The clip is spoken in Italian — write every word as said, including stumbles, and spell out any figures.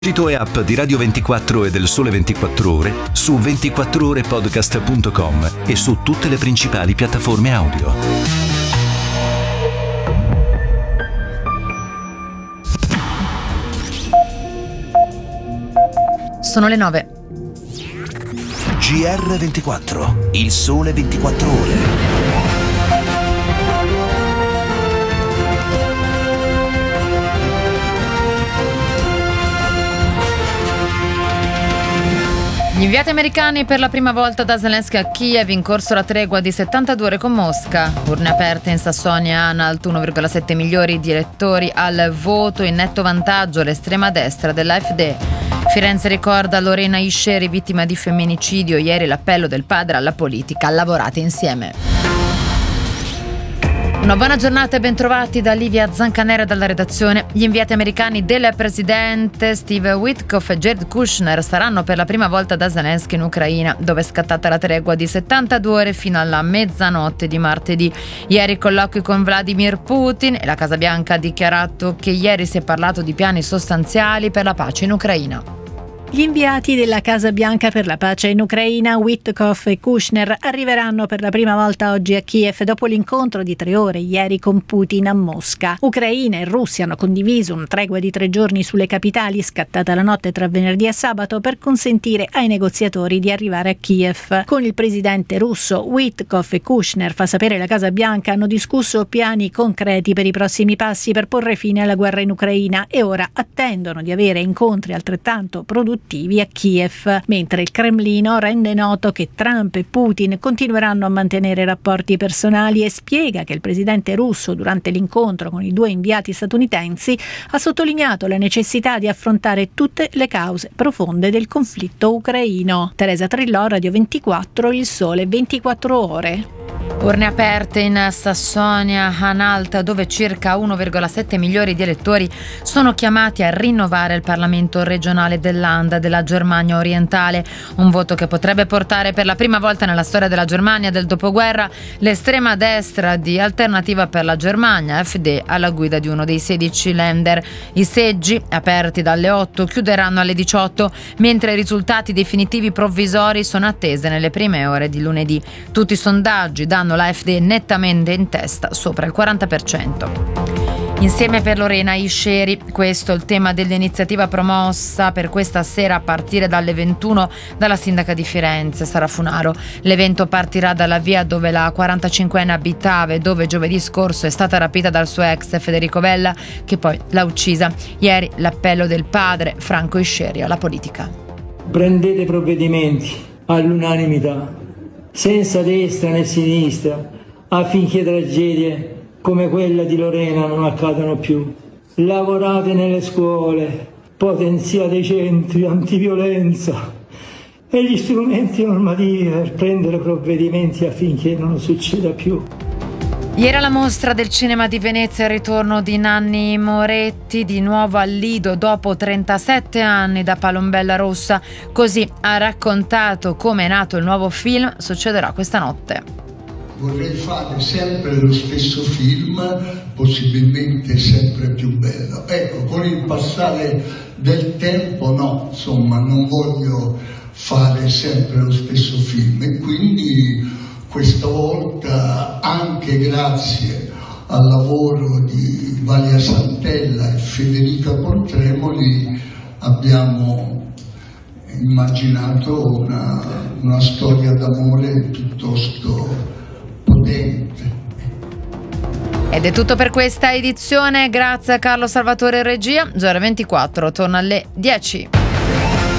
Sito e app di Radio ventiquattro e del Sole ventiquattro Ore su ventiquattro ore podcast punto com e su tutte le principali piattaforme audio. Sono le nove. G R ventiquattro, il Sole ventiquattro Ore. Gli inviati americani per la prima volta da Zelensky a Kiev, in corso la tregua di settantadue ore con Mosca. Urne aperte in Sassonia-Anhalt, uno virgola sette milioni di elettori al voto, in netto vantaggio l'estrema destra dell'A F D. Firenze ricorda Lorena Isceri, vittima di femminicidio. Ieri l'appello del padre alla politica, lavorate insieme. Una buona giornata e bentrovati da Livia Zancanera dalla redazione. Gli inviati americani del presidente Steve Witkoff e Jared Kushner saranno per la prima volta da Zelensky in Ucraina, dove è scattata la tregua di settantadue ore fino alla mezzanotte di martedì. Ieri colloqui con Vladimir Putin e la Casa Bianca ha dichiarato che ieri si è parlato di piani sostanziali per la pace in Ucraina. Gli inviati della Casa Bianca per la pace in Ucraina, Witkoff e Kushner, arriveranno per la prima volta oggi a Kiev dopo l'incontro di tre ore ieri con Putin a Mosca. Ucraina e Russia hanno condiviso una tregua di tre giorni sulle capitali, scattata la notte tra venerdì e sabato, per consentire ai negoziatori di arrivare a Kiev. Con il presidente russo, Witkoff e Kushner, fa sapere la Casa Bianca, hanno discusso piani concreti per i prossimi passi per porre fine alla guerra in Ucraina e ora attendono di avere incontri altrettanto produttivi a Kiev, mentre il Cremlino rende noto che Trump e Putin continueranno a mantenere rapporti personali e spiega che il presidente russo, durante l'incontro con i due inviati statunitensi, ha sottolineato la necessità di affrontare tutte le cause profonde del conflitto ucraino. Teresa Trillò, Radio ventiquattro, il Sole ventiquattro Ore. Urne aperte in Sassonia-Anhalt, dove circa uno virgola sette milioni di elettori sono chiamati a rinnovare il Parlamento regionale del Land della Germania orientale, un voto che potrebbe portare per la prima volta nella storia della Germania del dopoguerra l'estrema destra di Alternativa per la Germania, A F D, alla guida di uno dei sedici Länder. I seggi, aperti dalle otto, chiuderanno alle diciotto, mentre i risultati definitivi provvisori sono attesi nelle prime ore di lunedì. Tutti i sondaggi danno l'A F D nettamente in testa, sopra il quaranta per cento. Insieme per Lorena Isceri, questo è il tema dell'iniziativa promossa per questa sera a partire dalle ventuno dalla sindaca di Firenze, Sara Funaro. L'evento partirà dalla via dove la quarantacinquenne abitava e dove giovedì scorso è stata rapita dal suo ex Federico Vella, che poi l'ha uccisa. Ieri l'appello del padre Franco Isceri alla politica. Prendete provvedimenti all'unanimità, senza destra né sinistra, affinché tragedie come quella di Lorena non accadano più. Lavorate nelle scuole, potenziate i centri antiviolenza e gli strumenti normativi per prendere provvedimenti affinché non succeda più. Ieri alla Mostra del Cinema di Venezia il ritorno di Nanni Moretti, di nuovo al Lido dopo trentasette anni da Palombella Rossa. Così ha raccontato come è nato il nuovo film. Succederà questa notte. Vorrei fare sempre lo stesso film, possibilmente sempre più bello. Ecco, con il passare del tempo no, insomma, non voglio fare sempre lo stesso film e quindi questa volta, anche grazie al lavoro di Valia Santella e Federica Portremoli, abbiamo immaginato una, una storia d'amore piuttosto potente. Ed è tutto per questa edizione, grazie a Carlo Salvatore in regia. G R ventiquattro torna alle dieci.